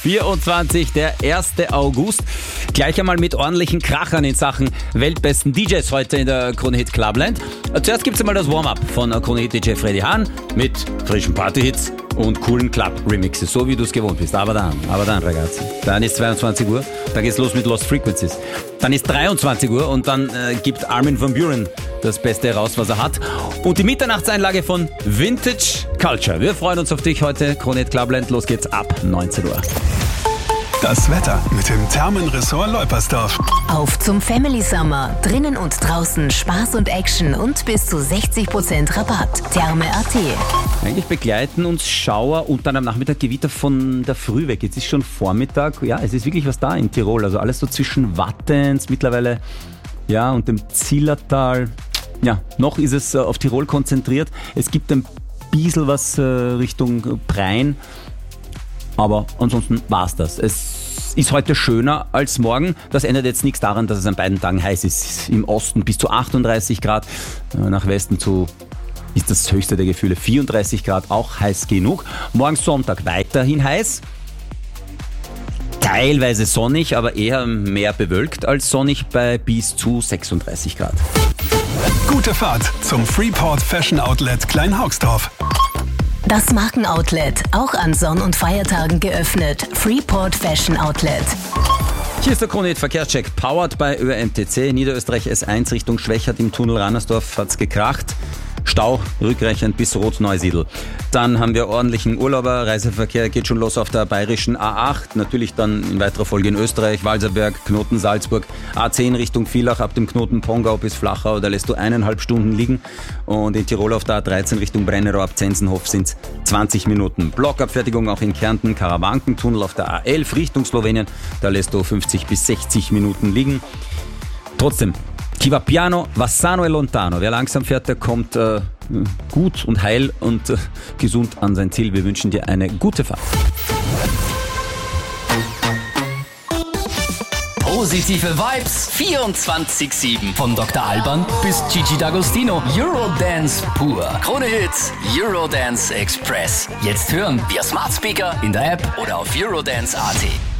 24, der 1. August. Gleich einmal mit ordentlichen Krachern in Sachen weltbesten DJs heute in der Krone-Hit Clubland. Zuerst gibt's einmal das Warm-Up von Krone-Hit-DJ Freddy Hahn mit frischen Party-Hits und coolen Club-Remixes, so wie du es gewohnt bist. Aber dann, ragazzi. Dann ist 22 Uhr, dann geht's los mit Lost Frequencies. Dann ist 23 Uhr und dann gibt Armin van Buuren das Beste heraus, was er hat. Und die Mitternachtseinlage von Vintage Culture. Wir freuen uns auf dich heute, Krone-Hit Clubland. Los geht's ab 19 Uhr. Das Wetter mit dem Thermenressort Leupersdorf. Auf zum Family Summer. Drinnen und draußen Spaß und Action und bis zu 60% Rabatt. Therme.at. Eigentlich begleiten uns Schauer und dann am Nachmittag Gewitter von der Früh weg. Jetzt ist schon Vormittag. Ja, es ist wirklich was da in Tirol. Also alles so zwischen Wattens mittlerweile, ja, und dem Zillertal. Ja, noch ist es auf Tirol konzentriert. Es gibt ein bisschen was Richtung Prein. Aber ansonsten war's das. Es ist heute schöner als morgen. Das ändert jetzt nichts daran, dass es an beiden Tagen heiß ist. Im Osten bis zu 38 Grad, nach Westen ist das höchste der Gefühle 34 Grad, auch heiß genug. Morgen Sonntag weiterhin heiß. Teilweise sonnig, aber eher mehr bewölkt als sonnig bei bis zu 36 Grad. Gute Fahrt zum Freeport Fashion Outlet Kleinhaugsdorf. Das Markenoutlet, auch an Sonn- und Feiertagen geöffnet. Freeport Fashion Outlet. Hier ist der Krone-Hit Verkehrscheck, powered by ÖMTC. Niederösterreich S1 Richtung Schwächert im Tunnel Rannersdorf hat's gekracht. Stau rückreichend bis Rot-Neusiedl. Dann haben wir ordentlichen Urlauber-Reiseverkehr, geht schon los auf der bayerischen A8, natürlich dann in weiterer Folge in Österreich, Walserberg, Knoten Salzburg, A10 Richtung Villach, ab dem Knoten Pongau bis Flachau, da lässt du 1,5 Stunden liegen und in Tirol auf der A13 Richtung Brennerau ab Zensenhof sind es 20 Minuten. Blockabfertigung auch in Kärnten, Karawankentunnel auf der A11 Richtung Slowenien, da lässt du 50 bis 60 Minuten liegen. Trotzdem, chi va piano, va sano e lontano. Wer langsam fährt, der kommt gut und heil und gesund an sein Ziel. Wir wünschen dir eine gute Fahrt. Positive Vibes 24/7. Von Dr. Alban bis Gigi D'Agostino. Eurodance pur. Krone Hits, Eurodance Express. Jetzt hören via Smart Speaker, in der App oder auf Eurodance.at.